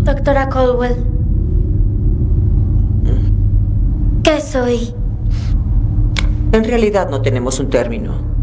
doctora Caldwell. ¿Qué soy? En realidad no tenemos un término.